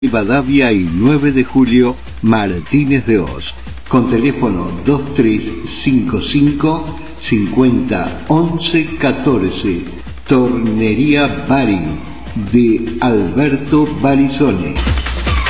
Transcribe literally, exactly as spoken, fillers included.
Rivadavia y nueve de julio, Martínez de Oz, con teléfono dos tres cinco cinco, cincuenta, once, catorce. Tornería Bari, de Alberto Barizone.